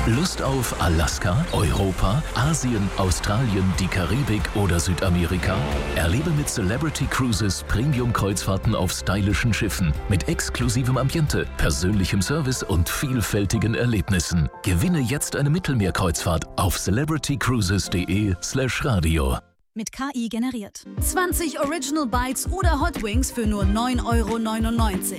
Lust auf Alaska, Europa, Asien, Australien, die Karibik oder Südamerika? Erlebe mit Celebrity Cruises Premium-Kreuzfahrten auf stylischen Schiffen mit exklusivem Ambiente, persönlichem Service und vielfältigen Erlebnissen. Gewinne jetzt eine Mittelmeerkreuzfahrt auf celebritycruises.de/radio. Mit KI generiert. 20 Original Bites oder Hot Wings für nur 9,99 €